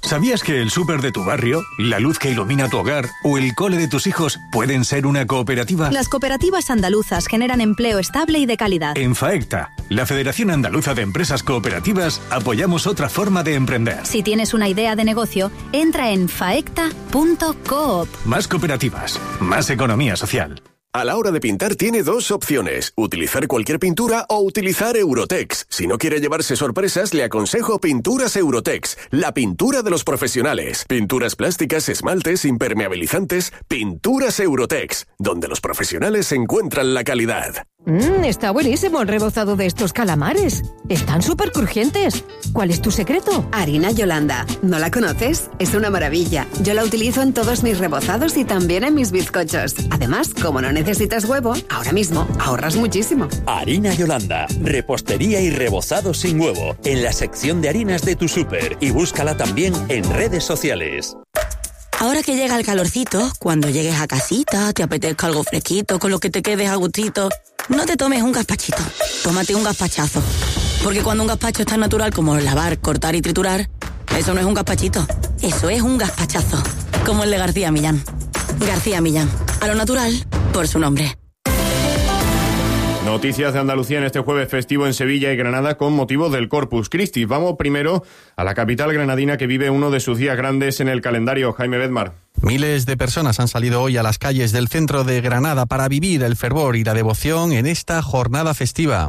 ¿Sabías que el súper de tu barrio, la luz que ilumina tu hogar o el cole de tus hijos pueden ser una cooperativa? Las cooperativas andaluzas generan empleo estable y de calidad. En FAECTA, la Federación Andaluza de Empresas Cooperativas, apoyamos otra forma de emprender. Si tienes una idea de negocio, entra en faecta.coop. Más cooperativas, más economía social. A la hora de pintar tiene dos opciones, utilizar cualquier pintura o utilizar Eurotex. Si no quiere llevarse sorpresas, le aconsejo Pinturas Eurotex, la pintura de los profesionales. Pinturas plásticas, esmaltes, impermeabilizantes, Pinturas Eurotex, donde los profesionales encuentran la calidad. Está buenísimo el rebozado de estos calamares. Están súper crujientes. ¿Cuál es tu secreto? Harina Yolanda. ¿No la conoces? Es una maravilla. Yo la utilizo en todos mis rebozados y también en mis bizcochos. Además, como no necesitas huevo, ahora mismo ahorras muchísimo. Harina Yolanda. Repostería y rebozado sin huevo. En la sección de harinas de tu súper. Y búscala también en redes sociales. Ahora que llega el calorcito, cuando llegues a casita, te apetezca algo fresquito, con lo que te quedes a gustito, no te tomes un gazpachito, tómate un gazpachazo. Porque cuando un gazpacho es tan natural como lavar, cortar y triturar, eso no es un gazpachito, eso es un gazpachazo. Como el de García Millán. García Millán, a lo natural, por su nombre. Noticias de Andalucía en este jueves festivo en Sevilla y Granada con motivo del Corpus Christi. Vamos primero a la capital granadina que vive uno de sus días grandes en el calendario. Jaime Bedmar. Miles de personas han salido hoy a las calles del centro de Granada para vivir el fervor y la devoción en esta jornada festiva.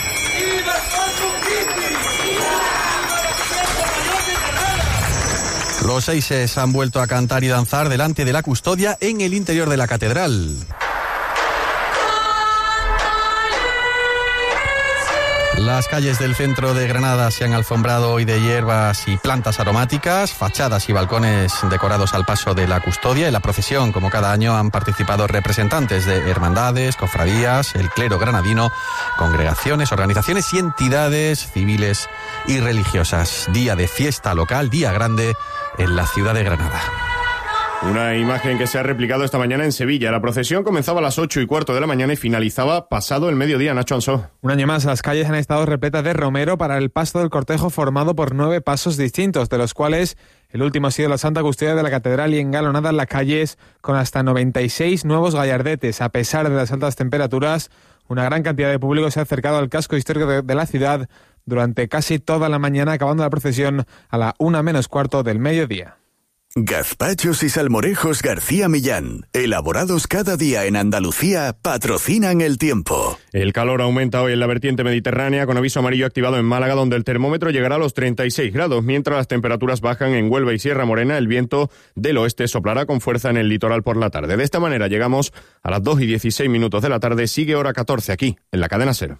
Los seises han vuelto a cantar y danzar delante de la custodia en el interior de la catedral. Las calles del centro de Granada se han alfombrado hoy de hierbas y plantas aromáticas, fachadas y balcones decorados al paso de la custodia. En la procesión, como cada año, han participado representantes de hermandades, cofradías, el clero granadino, congregaciones, organizaciones y entidades civiles y religiosas. Día de fiesta local, día grande en la ciudad de Granada. Una imagen que se ha replicado esta mañana en Sevilla. La procesión comenzaba a las 8:15 de la mañana y finalizaba pasado el mediodía. Nacho Ansó. Un año más, las calles han estado repletas de romero para el paso del cortejo formado por 9 pasos distintos, de los cuales el último ha sido la Santa Custodia de la Catedral y engalonadas las calles con hasta 96 nuevos gallardetes. A pesar de las altas temperaturas, una gran cantidad de público se ha acercado al casco histórico de la ciudad durante casi toda la mañana, acabando la procesión a la 1:15 del mediodía. Gazpachos y salmorejos García Millán, elaborados cada día en Andalucía, patrocinan el tiempo. El calor aumenta hoy en la vertiente mediterránea con aviso amarillo activado en Málaga, donde el termómetro llegará a los 36 grados, mientras las temperaturas bajan en Huelva y Sierra Morena. El viento del oeste soplará con fuerza en el litoral por la tarde. De esta manera llegamos a las 2:16 de la tarde. Sigue hora 14 aquí, en la cadena SER.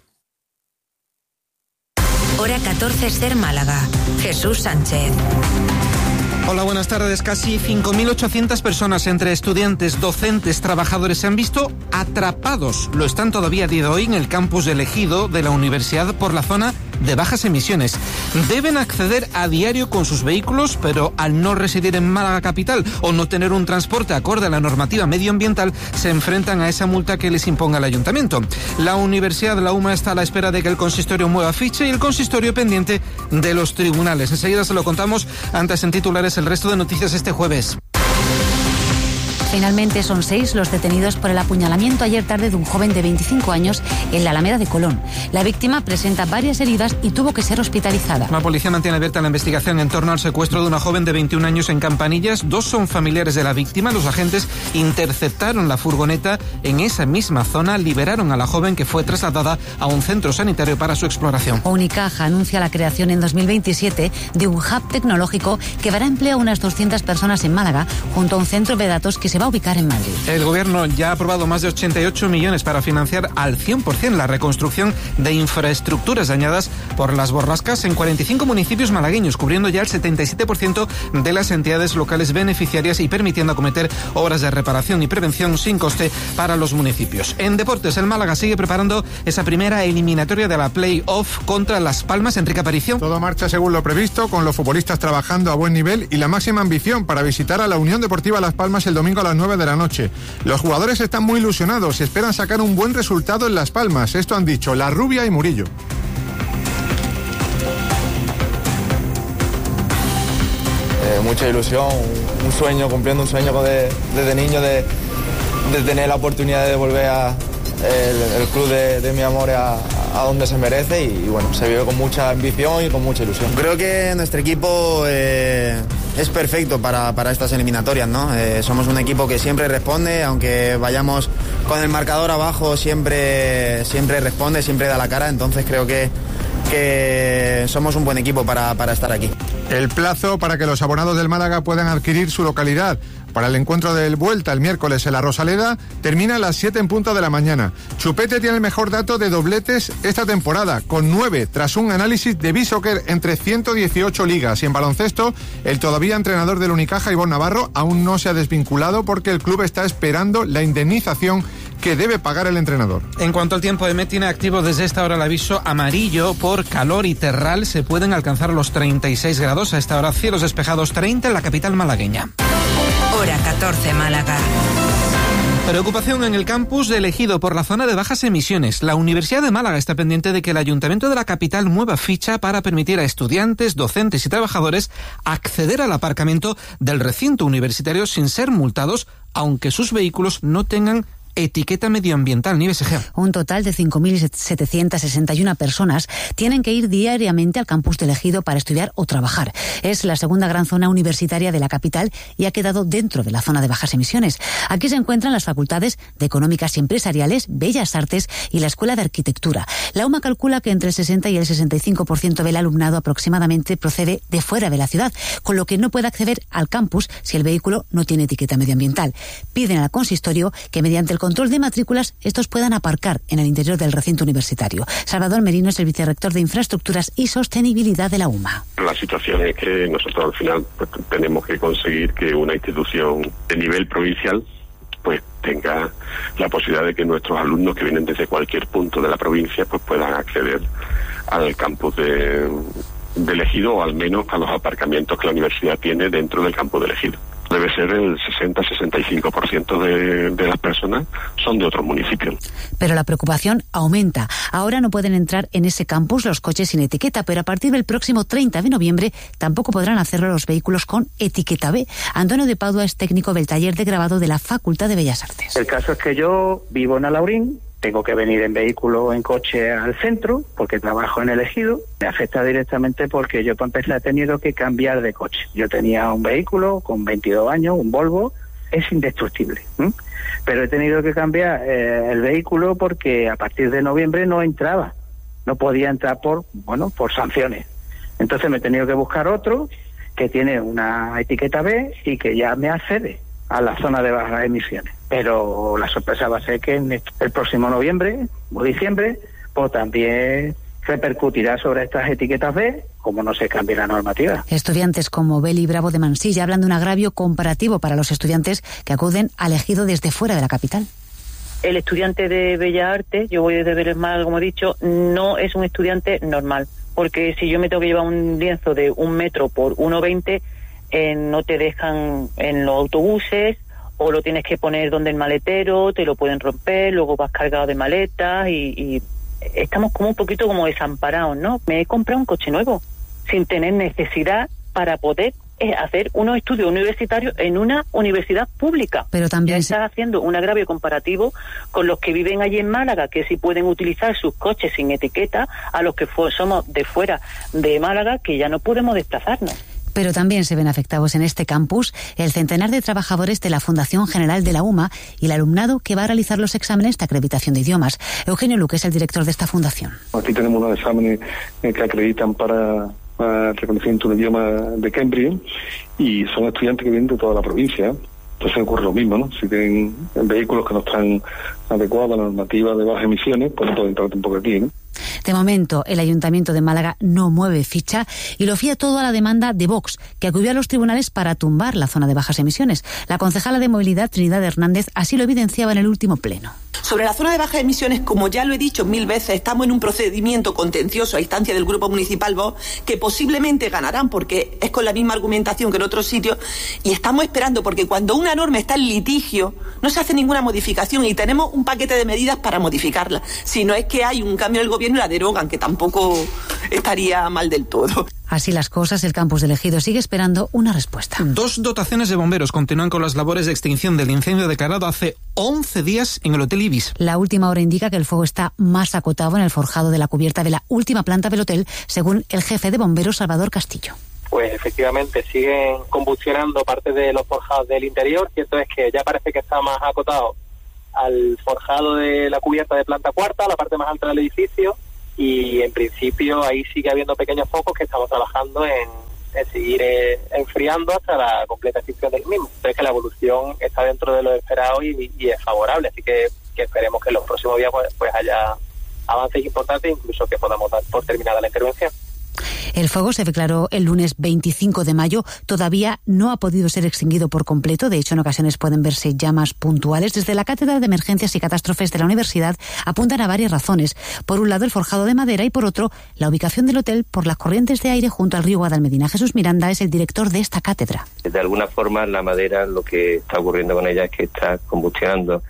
Hora 14 SER Málaga. Jesús Sánchez. Hola, buenas tardes. Casi 5.800 personas entre estudiantes, docentes, trabajadores se han visto atrapados. Lo están todavía a día de hoy en el campus elegido de la universidad por la zona de bajas emisiones. Deben acceder a diario con sus vehículos, pero al no residir en Málaga capital o no tener un transporte acorde a la normativa medioambiental, se enfrentan a esa multa que les imponga el ayuntamiento. La universidad, la UMA, está a la espera de que el consistorio mueva ficha y el consistorio pendiente de los tribunales. Enseguida se lo contamos, antes en titulares el resto de noticias este jueves. Finalmente son 6 los detenidos por el apuñalamiento ayer tarde de un joven de 25 años en la Alameda de Colón. La víctima presenta varias heridas y tuvo que ser hospitalizada. La policía mantiene abierta la investigación en torno al secuestro de una joven de 21 años en Campanillas. 2 son familiares de la víctima. Los agentes interceptaron la furgoneta en esa misma zona, liberaron a la joven, que fue trasladada a un centro sanitario para su exploración. Unicaja anuncia la creación en 2027 de un hub tecnológico que dará empleo a unas 200 personas en Málaga, junto a un centro de datos que se va a ubicar en Madrid. El gobierno ya ha aprobado más de 88 millones para financiar al 100% la reconstrucción de infraestructuras dañadas por las borrascas en 45 municipios malagueños, cubriendo ya el 77% de las entidades locales beneficiarias y permitiendo acometer obras de reparación y prevención sin coste para los municipios. En deportes, el Málaga sigue preparando esa primera eliminatoria de la play-off contra Las Palmas. Enrique Aparicio. Todo marcha según lo previsto, con los futbolistas trabajando a buen nivel y la máxima ambición para visitar a la Unión Deportiva Las Palmas el domingo a las 9 de la noche. Los jugadores están muy ilusionados, esperan sacar un buen resultado en Las Palmas. Esto han dicho La Rubia y Murillo. mucha ilusión, un sueño, cumpliendo un sueño desde niño de tener la oportunidad de volver el club de mi amor a donde se merece y bueno, se vive con mucha ambición y con mucha ilusión. Creo que nuestro equipo es perfecto para estas eliminatorias, ¿no? Somos un equipo que siempre responde, aunque vayamos con el marcador abajo, siempre responde, siempre da la cara, entonces creo que somos un buen equipo para estar aquí. El plazo para que los abonados del Málaga puedan adquirir su localidad para el encuentro del Vuelta el miércoles en la Rosaleda termina a las 7 en punto de la mañana. Chupete tiene el mejor dato de dobletes esta temporada, con 9, tras un análisis de B-Soccer entre 118 ligas. Y en baloncesto, el todavía entrenador del Unicaja, Ivonne Navarro, aún no se ha desvinculado porque el club está esperando la indemnización que debe pagar el entrenador. En cuanto al tiempo, Emet tiene activo desde esta hora el aviso amarillo por calor y terral. Se pueden alcanzar los 36 grados. A esta hora cielos despejados, 30 en la capital malagueña. Hora 14 Málaga. Preocupación en el campus elegido por la zona de bajas emisiones. La Universidad de Málaga está pendiente de que el Ayuntamiento de la capital mueva ficha para permitir a estudiantes, docentes y trabajadores acceder al aparcamiento del recinto universitario sin ser multados, aunque sus vehículos no tengan etiqueta medioambiental. Nieves Egea. Un total de 5.761 personas tienen que ir diariamente al campus de Ejido para estudiar o trabajar. Es la segunda gran zona universitaria de la capital y ha quedado dentro de la zona de bajas emisiones. Aquí se encuentran las facultades de Económicas y Empresariales, Bellas Artes y la Escuela de Arquitectura. La UMA calcula que entre el 60 y el 65% del alumnado aproximadamente procede de fuera de la ciudad, con lo que no puede acceder al campus si el vehículo no tiene etiqueta medioambiental. Piden al consistorio que mediante el control de matrículas estos puedan aparcar en el interior del recinto universitario. Salvador Merino es el vicerrector de Infraestructuras y Sostenibilidad de la UMA. La situación es que nosotros al final tenemos que conseguir que una institución de nivel provincial pues tenga la posibilidad de que nuestros alumnos que vienen desde cualquier punto de la provincia pues puedan acceder al campus de Ejido, o al menos a los aparcamientos que la universidad tiene dentro del campus de Ejido. Debe ser el 60-65% de las personas son de otros municipios. Pero la preocupación aumenta. Ahora no pueden entrar en ese campus los coches sin etiqueta, pero a partir del próximo 30 de noviembre tampoco podrán hacerlo los vehículos con etiqueta B. Antonio de Padua es técnico del taller de grabado de la Facultad de Bellas Artes. El caso es que yo vivo en Alaurín, tengo que venir en vehículo, en coche al centro, porque trabajo en el Ejido. Me afecta directamente porque yo para empezar he tenido que cambiar de coche. Yo tenía un vehículo con 22 años, un Volvo, es indestructible. Pero he tenido que cambiar el vehículo porque a partir de noviembre no entraba. No podía entrar por sanciones. Entonces me he tenido que buscar otro que tiene una etiqueta B y que ya me accede a la zona de bajas emisiones. Pero la sorpresa va a ser que en el próximo noviembre o diciembre pues también repercutirá sobre estas etiquetas B, como no se cambie la normativa. Estudiantes como Beli Bravo de Mansilla hablan de un agravio comparativo para los estudiantes que acuden al Ejido desde fuera de la capital. El estudiante de Bellas Artes, yo voy desde Vélez Málaga, como he dicho, no es un estudiante normal, porque si yo me tengo que llevar un lienzo de 1 metro por 1,20, no te dejan en los autobuses, o lo tienes que poner donde el maletero, te lo pueden romper, luego vas cargado de maletas y estamos como un poquito como desamparados, ¿no? Me he comprado un coche nuevo, sin tener necesidad para poder hacer unos estudios universitarios en una universidad pública. Pero también estás haciendo un agravio comparativo con los que viven allí en Málaga, que sí pueden utilizar sus coches sin etiqueta, a los que somos de fuera de Málaga, que ya no podemos desplazarnos. Pero también se ven afectados en este campus el centenar de trabajadores de la Fundación General de la UMA y el alumnado que va a realizar los exámenes de acreditación de idiomas. Eugenio Luque es el director de esta fundación. Aquí tenemos unos exámenes que acreditan para el reconocimiento de idioma de Cambridge y son estudiantes que vienen de toda la provincia. Entonces ocurre lo mismo, ¿no? Si tienen vehículos que no están adecuados a la normativa de bajas emisiones, pues no pueden entrar tampoco aquí, ¿no? De momento, el Ayuntamiento de Málaga no mueve ficha y lo fía todo a la demanda de Vox, que acudió a los tribunales para tumbar la zona de bajas emisiones. La concejala de Movilidad, Trinidad Hernández, así lo evidenciaba en el último pleno. Sobre la zona de bajas emisiones, como ya lo he dicho 1000 veces, estamos en un procedimiento contencioso a instancia del Grupo Municipal Vox, que posiblemente ganarán porque es con la misma argumentación que en otros sitios, y estamos esperando porque cuando una norma está en litigio no se hace ninguna modificación y tenemos un paquete de medidas para modificarla. Si no es que hay un cambio del gobierno y la derogan, que tampoco estaría mal del todo. Así las cosas, el campus del Ejido sigue esperando una respuesta. 2 dotaciones de bomberos continúan con las labores de extinción del incendio declarado hace 11 días en el Hotel Ibis. La última hora indica que el fuego está más acotado en el forjado de la cubierta de la última planta del hotel, según el jefe de bomberos Salvador Castillo. Pues efectivamente siguen combustionando parte de los forjados del interior. Cierto es que ya parece que está más acotado al forjado de la cubierta de planta cuarta, la parte más alta del edificio, y en principio ahí sigue habiendo pequeños focos que estamos trabajando en seguir enfriando hasta la completa extinción del mismo. Pero es que la evolución está dentro de lo esperado y es favorable, así que esperemos que en los próximos días pues haya avances importantes, incluso que podamos dar por terminada la intervención. El fuego se declaró el lunes 25 de mayo. Todavía no ha podido ser extinguido por completo. De hecho, en ocasiones pueden verse llamas puntuales. Desde la Cátedra de Emergencias y Catástrofes de la Universidad apuntan a varias razones. Por un lado, el forjado de madera y por otro, la ubicación del hotel por las corrientes de aire junto al río Guadalmedina. Jesús Miranda es el director de esta cátedra. De alguna forma, la madera, lo que está ocurriendo con ella es que está combustionando.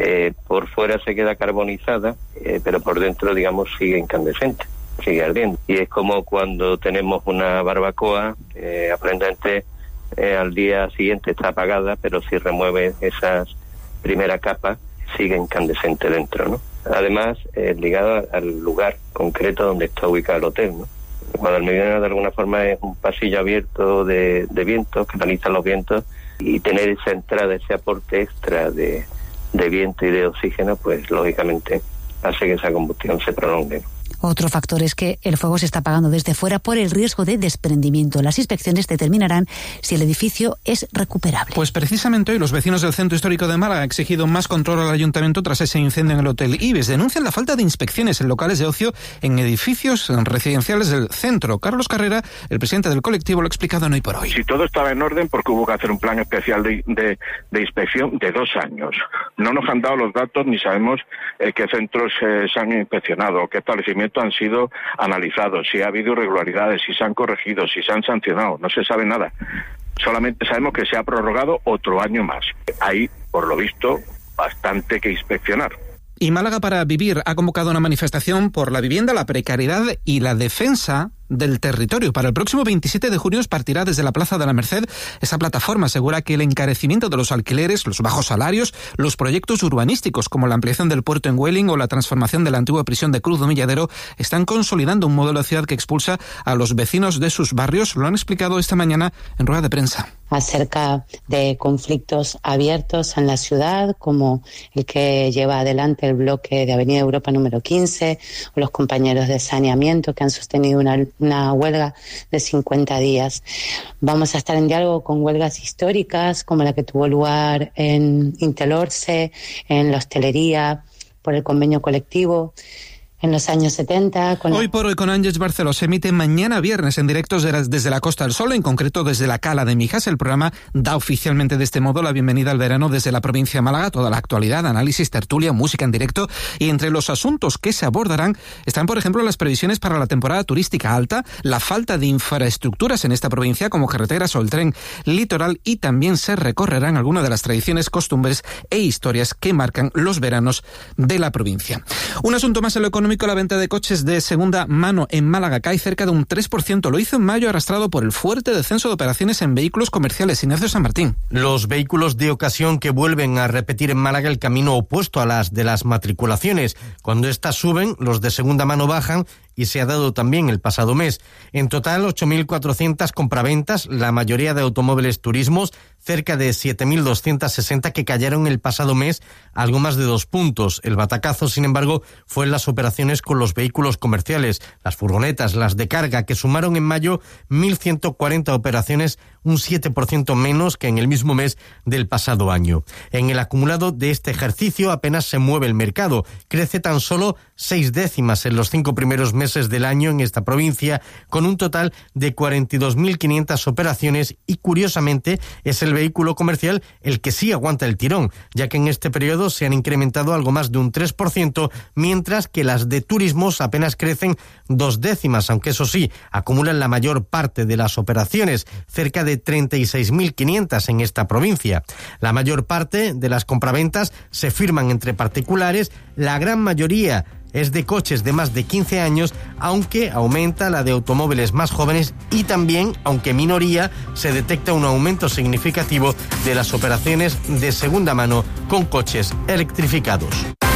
Por fuera se queda carbonizada, pero por dentro, digamos, sigue incandescente. Sigue ardiendo. Y es como cuando tenemos una barbacoa, aparentemente al día siguiente está apagada, pero si remueve esas primera capa, sigue incandescente dentro, ¿no? Además, ligado al lugar concreto donde está ubicado el hotel, ¿no? Guadalmedina de alguna forma es un pasillo abierto de vientos, que canalizan los vientos, y tener esa entrada, ese aporte extra de viento y de oxígeno, pues lógicamente hace que esa combustión se prolongue, ¿no? Otro factor es que el fuego se está apagando desde fuera por el riesgo de desprendimiento. Las inspecciones determinarán si el edificio es recuperable. Pues precisamente hoy los vecinos del Centro Histórico de Málaga han exigido más control al ayuntamiento tras ese incendio en el Hotel Ibis. Denuncian la falta de inspecciones en locales de ocio en edificios residenciales del centro. Carlos Carrera, el presidente del colectivo, lo ha explicado en Hoy por Hoy. Si todo estaba en orden, porque hubo que hacer un plan especial de inspección de 2 años. No nos han dado los datos ni sabemos qué centros se han inspeccionado, qué establecimientos han sido analizados, si ha habido irregularidades, si se han corregido, si se han sancionado. No se sabe nada. Solamente sabemos que se ha prorrogado otro año más. Hay, por lo visto, bastante que inspeccionar. Y Málaga para Vivir ha convocado una manifestación por la vivienda, la precariedad y la defensa del territorio. Para el próximo 27 de junio partirá desde la Plaza de la Merced. Esa plataforma asegura que el encarecimiento de los alquileres, los bajos salarios, los proyectos urbanísticos como la ampliación del puerto en Welling o la transformación de la antigua prisión de Cruz de Milladero están consolidando un modelo de ciudad que expulsa a los vecinos de sus barrios. Lo han explicado esta mañana en rueda de prensa. Acerca de conflictos abiertos en la ciudad, como el que lleva adelante el bloque de Avenida Europa número 15, o los compañeros de saneamiento que han sostenido una huelga de 50 días. Vamos a estar en diálogo con huelgas históricas, como la que tuvo lugar en Intelorce, en la hostelería, por el convenio colectivo, en los años 70. Hoy por Hoy con Ángeles Barceló se emite mañana viernes en directos desde la Costa del Sol, en concreto desde la Cala de Mijas. El programa da oficialmente de este modo la bienvenida al verano desde la provincia de Málaga. Toda la actualidad, análisis, tertulia, música en directo, y entre los asuntos que se abordarán están, por ejemplo, las previsiones para la temporada turística alta, la falta de infraestructuras en esta provincia como carreteras o el tren litoral, y también se recorrerán algunas de las tradiciones, costumbres e historias que marcan los veranos de la provincia. Un asunto más en lo económico: la venta de coches de segunda mano en Málaga cae cerca de un 3%. Lo hizo en mayo, arrastrado por el fuerte descenso de operaciones en vehículos comerciales. Ignacio San Martín. Los vehículos de ocasión que vuelven a repetir en Málaga el camino opuesto a las de las matriculaciones. Cuando éstas suben, los de segunda mano bajan, y se ha dado también el pasado mes. En total, 8.400 compraventas, la mayoría de automóviles turismos, cerca de 7.260 que cayeron el pasado mes, algo más de 2 puntos. El batacazo, sin embargo, fue en las operaciones con los vehículos comerciales, las furgonetas, las de carga, que sumaron en mayo 1.140 operaciones, un 7% menos que en el mismo mes del pasado año. En el acumulado de este ejercicio apenas se mueve el mercado. Crece tan solo 6 décimas en los 5 primeros meses del año en esta provincia, con un total de 42.500 operaciones, y curiosamente es el vehículo comercial el que sí aguanta el tirón, ya que en este periodo se han incrementado algo más de un 3%, mientras que las de turismos apenas crecen 2 décimas, aunque eso sí, acumulan la mayor parte de las operaciones, cerca de 36.500 en esta provincia. La mayor parte de las compraventas se firman entre particulares, la gran mayoría es de coches de más de 15 años, aunque aumenta la de automóviles más jóvenes y también, aunque minoría, se detecta un aumento significativo de las operaciones de segunda mano con coches electrificados.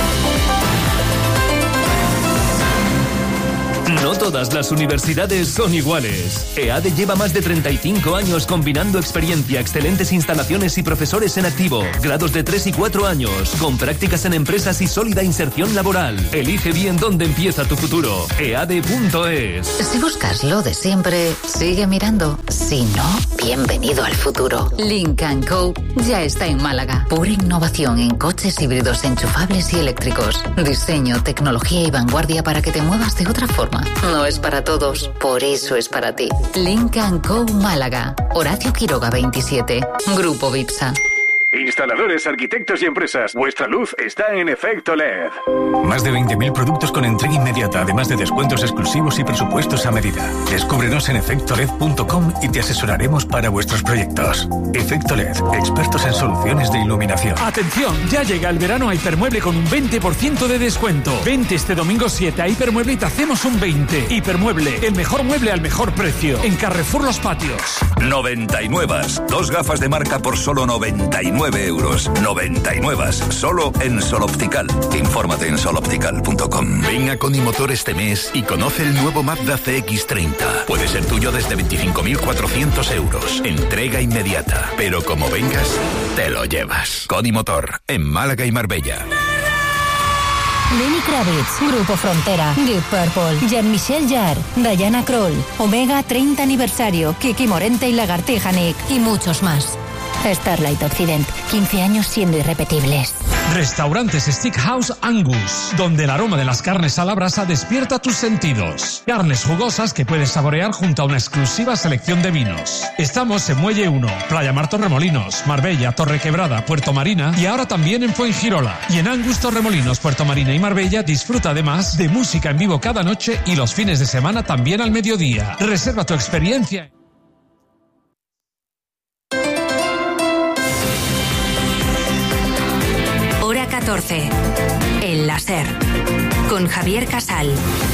No todas las universidades son iguales. EADE lleva más de 35 años combinando experiencia, excelentes instalaciones y profesores en activo, grados de 3 y 4 años, con prácticas en empresas y sólida inserción laboral. Elige bien dónde empieza tu futuro. EADE.es. Si buscas lo de siempre, sigue mirando. Si no, bienvenido al futuro. Lynk & Co ya está en Málaga. Pura innovación en coches híbridos enchufables y eléctricos. Diseño, tecnología y vanguardia para que te muevas de otra forma. No es para todos, por eso es para ti. Lynk & Co Málaga. Horacio Quiroga 27. Grupo Vipsa. Instaladores, arquitectos y empresas, vuestra luz está en Efecto LED. Más de 20.000 productos con entrega inmediata, además de descuentos exclusivos y presupuestos a medida. Descúbrenos en efectoled.com y te asesoraremos para vuestros proyectos. Efecto LED, expertos en soluciones de iluminación. Atención, ya llega el verano a Hipermueble con un 20% de descuento. Vente este domingo 7 a Hipermueble y te hacemos un 20. Hipermueble, el mejor mueble al mejor precio. En Carrefour Los Patios. 99. 2 gafas de marca por solo 99 euros. 99. Solo en Sol Optical. Infórmate en soloptical.com. Ven a Conimotor este mes y conoce el nuevo Mazda CX-30. Puede ser tuyo desde 25.400 euros. Entrega inmediata. Pero como vengas, te lo llevas. Conimotor, en Málaga y Marbella. Lenny Kravitz, Grupo Frontera, Deep Purple, Jean-Michel Jarre, Diana Kroll, Omega 30 aniversario, Kiki Morente y Lagartija Nick y muchos más. Starlight Occident, 15 años siendo irrepetibles. Restaurantes Steakhouse Angus, donde el aroma de las carnes a la brasa despierta tus sentidos. Carnes jugosas que puedes saborear junto a una exclusiva selección de vinos. Estamos en Muelle 1, Playa Mar Torremolinos, Marbella, Torrequebrada, Puerto Marina y ahora también en Fuengirola. Y en Angus, Torremolinos, Puerto Marina y Marbella disfruta además de música en vivo cada noche y los fines de semana también al mediodía. Reserva tu experiencia. Hora 14. El láser. Con Javier Casal.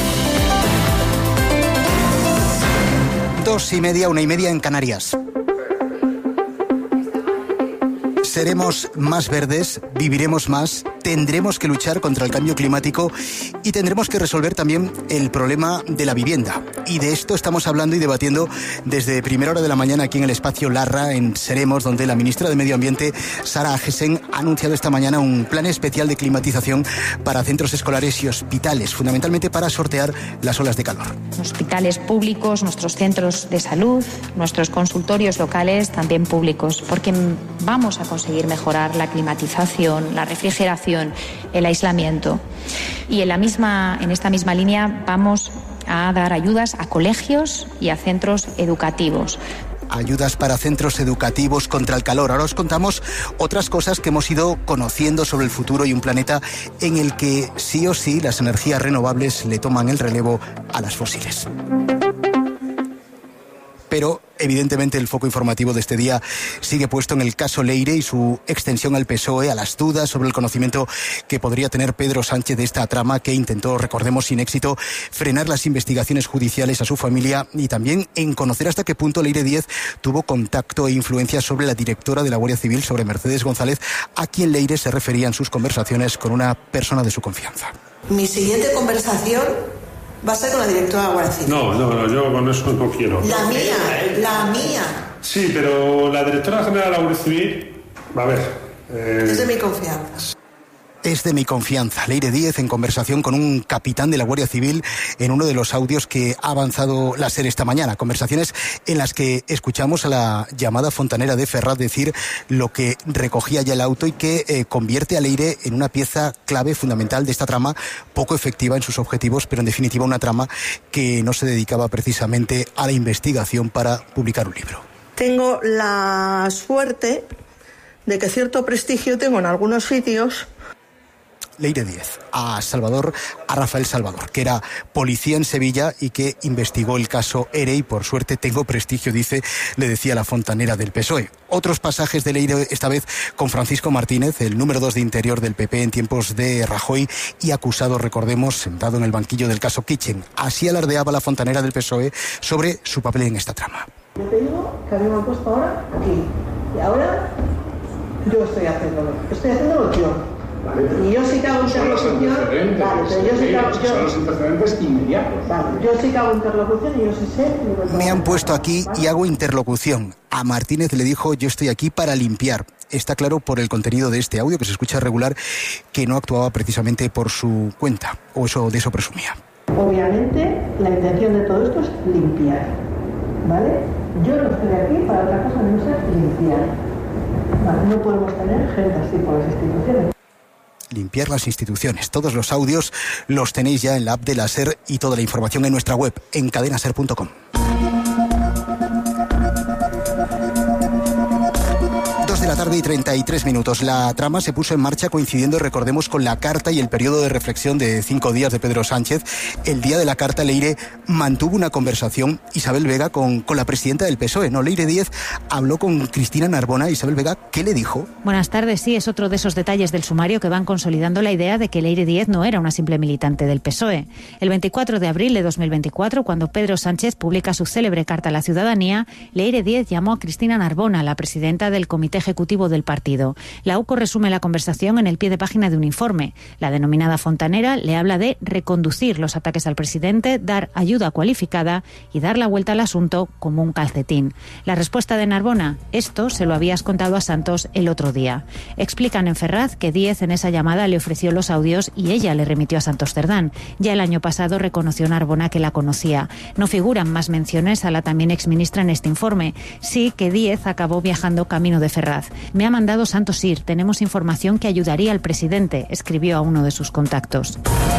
2:30, 1:30 en Canarias. Seremos más verdes, viviremos más, tendremos que luchar contra el cambio climático y tendremos que resolver también el problema de la vivienda. Y de esto estamos hablando y debatiendo desde primera hora de la mañana aquí en el espacio Larra, en Seremos, donde la ministra de Medio Ambiente, Sara Agesen, ha anunciado esta mañana un plan especial de climatización para centros escolares y hospitales, fundamentalmente para sortear las olas de calor. Hospitales públicos, nuestros centros de salud, nuestros consultorios locales también públicos, porque vamos a conseguir mejorar la climatización, la refrigeración, el aislamiento. Y en esta misma línea vamos a dar ayudas a colegios y a centros educativos. Ayudas para centros educativos contra el calor. Ahora os contamos otras cosas que hemos ido conociendo sobre el futuro y un planeta en el que sí o sí las energías renovables le toman el relevo a las fósiles. Pero, evidentemente, el foco informativo de este día sigue puesto en el caso Leire y su extensión al PSOE, a las dudas sobre el conocimiento que podría tener Pedro Sánchez de esta trama que intentó, recordemos sin éxito, frenar las investigaciones judiciales a su familia y también en conocer hasta qué punto Leire Díez tuvo contacto e influencia sobre la directora de la Guardia Civil, sobre Mercedes González, a quien Leire se refería en sus conversaciones con una persona de su confianza. Mi siguiente conversación va a ser con la directora de la Guardia Civil. No, yo con eso no quiero. La mía. Sí, pero la directora general de la Guardia Civil, a ver... Es de mi confianza. Es de mi confianza. Leire Díez en conversación con un capitán de la Guardia Civil en uno de los audios que ha avanzado la SER esta mañana. Conversaciones en las que escuchamos a la llamada fontanera de Ferraz decir lo que recogía ya el auto y que convierte a Leire en una pieza clave fundamental de esta trama, poco efectiva en sus objetivos, pero en definitiva una trama que no se dedicaba precisamente a la investigación para publicar un libro. Tengo la suerte de que cierto prestigio tengo en algunos sitios Leire Díez a Rafael Salvador, que era policía en Sevilla y que investigó el caso ERE, y por suerte tengo prestigio, dice, le decía la fontanera del PSOE. Otros pasajes de Leire, esta vez con Francisco Martínez, el número 2 de Interior del PP en tiempos de Rajoy y acusado, recordemos, sentado en el banquillo del caso Kitchen. Así alardeaba la fontanera del PSOE sobre su papel en esta trama. Yo te digo que a mí me han puesto ahora aquí, y ahora yo estoy haciéndolo yo. Vale, y yo sí que hago interlocución. Son los antecedentes inmediatos. Vale, yo sí que hago interlocución y yo sí sé. Me han puesto aquí y hago interlocución. A Martínez le dijo: yo estoy aquí para limpiar. Está claro por el contenido de este audio, que se escucha regular, que no actuaba precisamente por su cuenta, o de eso presumía. Obviamente, la intención de todo esto es limpiar, ¿vale? Yo no estoy aquí para otra cosa que no sea limpiar. Vale, no podemos tener gente así por las instituciones. Limpiar las instituciones. Todos los audios los tenéis ya en la app de la SER y toda la información en nuestra web, en cadenaser.com. 2 de la tarde y 33 minutos. La trama se puso en marcha coincidiendo, recordemos, con la carta y el periodo de reflexión de 5 días de Pedro Sánchez. El día de la carta, Leire mantuvo una conversación, Isabel Vega, con la presidenta del PSOE, ¿no? Leire Díez habló con Cristina Narbona. Isabel Vega, ¿qué le dijo? Buenas tardes. Sí, es otro de esos detalles del sumario que van consolidando la idea de que Leire Díez no era una simple militante del PSOE. El 24 de abril de 2024, cuando Pedro Sánchez publica su célebre carta a la ciudadanía, Leire Díez llamó a Cristina Narbona, la presidenta del Comité Ejecutivo del partido. La UCO resume la conversación en el pie de página de un informe. La denominada fontanera le habla de reconducir los ataques al presidente, dar ayuda cualificada y dar la vuelta al asunto como un calcetín. La respuesta de Narbona: esto se lo habías contado a Santos el otro día. Explican en Ferraz que Díez en esa llamada le ofreció los audios y ella le remitió a Santos Cerdán. Ya el año pasado reconoció Narbona que la conocía. No figuran más menciones a la también exministra en este informe. Sí que Díez acabó viajando camino de Ferraz. Me ha mandado Santos ir. Tenemos información que ayudaría al presidente, escribió a uno de sus contactos.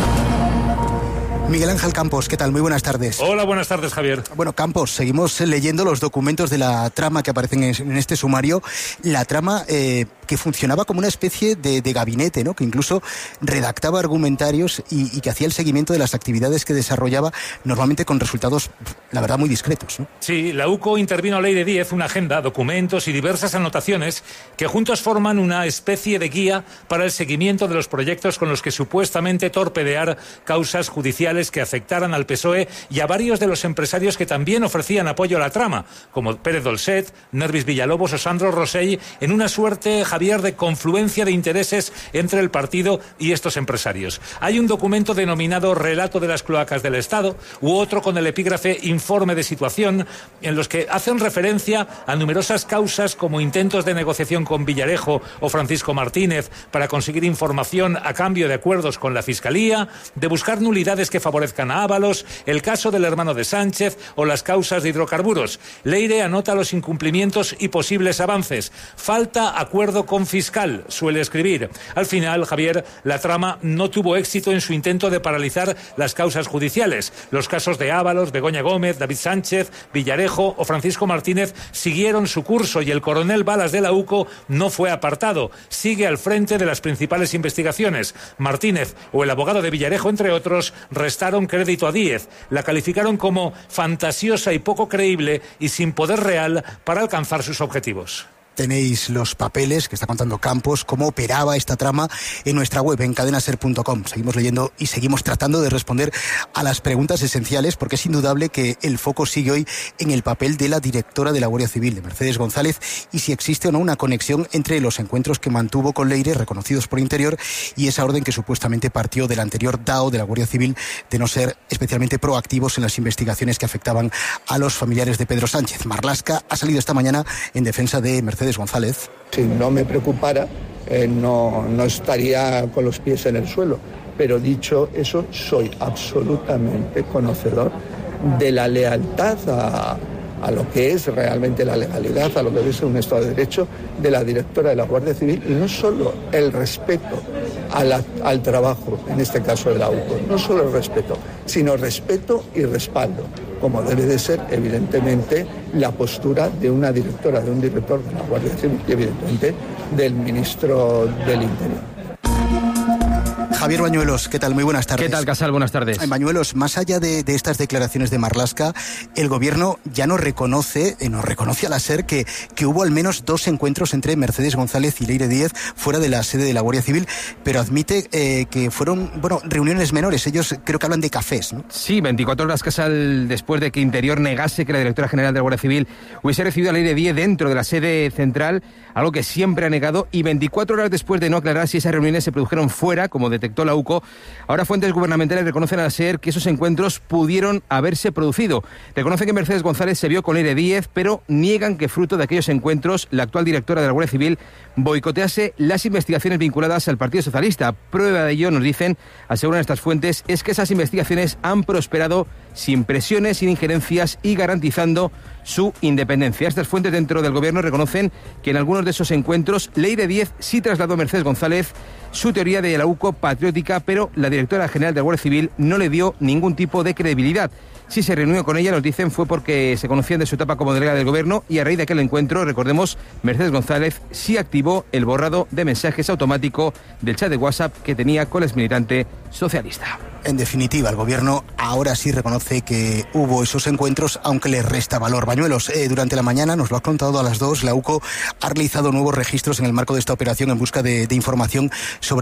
Miguel Ángel Campos, ¿qué tal? Muy buenas tardes. Hola, buenas tardes, Javier. Bueno, Campos, seguimos leyendo los documentos de la trama que aparecen en este sumario. La trama que funcionaba como una especie de gabinete, ¿no? Que incluso redactaba argumentarios y que hacía el seguimiento de las actividades que desarrollaba, normalmente con resultados, la verdad, muy discretos, ¿no? Sí, la UCO intervino a Leire Díez una agenda, documentos y diversas anotaciones que juntos forman una especie de guía para el seguimiento de los proyectos con los que supuestamente torpedear causas judiciales que afectaran al PSOE y a varios de los empresarios que también ofrecían apoyo a la trama, como Pérez Dolcet, Nervis Villalobos o Sandro Rosell, en una suerte, Javier, de confluencia de intereses entre el partido y estos empresarios. Hay un documento denominado Relato de las cloacas del Estado u otro con el epígrafe Informe de situación, en los que hacen referencia a numerosas causas como intentos de negociación con Villarejo o Francisco Martínez para conseguir información a cambio de acuerdos con la Fiscalía, de buscar nulidades que favorezcan a Ábalos, el caso del hermano de Sánchez o las causas de hidrocarburos. Leire anota los incumplimientos y posibles avances. Falta acuerdo con Fiscal, suele escribir. Al final, Javier, la trama no tuvo éxito en su intento de paralizar las causas judiciales. Los casos de Ábalos, Begoña Gómez, David Sánchez, Villarejo o Francisco Martínez siguieron su curso y el coronel Balas de la UCO no fue apartado. Sigue al frente de las principales investigaciones. Martínez o el abogado de Villarejo, entre otros, restaron crédito a Díez. La calificaron como fantasiosa y poco creíble y sin poder real para alcanzar sus objetivos. Tenéis los papeles que está contando Campos, cómo operaba esta trama en nuestra web, en cadenaser.com. Seguimos leyendo y seguimos tratando de responder a las preguntas esenciales, porque es indudable que el foco sigue hoy en el papel de la directora de la Guardia Civil, de Mercedes González, y si existe o no una conexión entre los encuentros que mantuvo con Leire, reconocidos por Interior, y esa orden que supuestamente partió del anterior DAO de la Guardia Civil de no ser especialmente proactivos en las investigaciones que afectaban a los familiares de Pedro Sánchez. Marlaska ha salido esta mañana en defensa de Mercedes González. Si no me preocupara, no estaría con los pies en el suelo. Pero dicho eso, soy absolutamente conocedor de la lealtad a lo que es realmente la legalidad, a lo que debe ser un Estado de Derecho de la directora de la Guardia Civil, y no solo el respeto al trabajo, en este caso de la UCO, no solo el respeto, sino respeto y respaldo, como debe de ser, evidentemente, la postura de una directora, de un director de la Guardia Civil y, evidentemente, del ministro del Interior. Javier Bañuelos, ¿qué tal? Muy buenas tardes. ¿Qué tal, Casal? Buenas tardes. Bañuelos, más allá de estas declaraciones de Marlaska, el gobierno ya nos reconoce a la SER que hubo al menos 2 encuentros entre Mercedes González y Leire Díez fuera de la sede de la Guardia Civil, pero admite que fueron, reuniones menores. Ellos creo que hablan de cafés, ¿no? Sí, 24 horas, Casal, después de que Interior negase que la directora general de la Guardia Civil hubiese recibido a Leire Díez dentro de la sede central, algo que siempre ha negado, y 24 horas después de no aclarar si esas reuniones se produjeron fuera, como detectó la UCO, ahora fuentes gubernamentales reconocen a la SER que esos encuentros pudieron haberse producido. Reconocen que Mercedes González se vio con Leire Díez, pero niegan que fruto de aquellos encuentros la actual directora de la Guardia Civil boicotease las investigaciones vinculadas al Partido Socialista. Prueba de ello, nos dicen, aseguran estas fuentes, es que esas investigaciones han prosperado sin presiones, sin injerencias y garantizando su independencia. Estas fuentes dentro del gobierno reconocen que en algunos de esos encuentros Leire Díez sí trasladó a Mercedes González su teoría de la UCO patriótica, pero la directora general de la Guardia Civil no le dio ningún tipo de credibilidad. Si se reunió con ella, nos dicen, fue porque se conocían de su etapa como delegada del gobierno, y a raíz de aquel encuentro, recordemos, Mercedes González sí activó el borrado de mensajes automático del chat de WhatsApp que tenía con el exmilitante socialista. En definitiva, el gobierno ahora sí reconoce que hubo esos encuentros, aunque le resta valor. Bañuelos, durante la mañana, nos lo ha contado a las 2, la UCO ha realizado nuevos registros en el marco de esta operación en busca de información sobre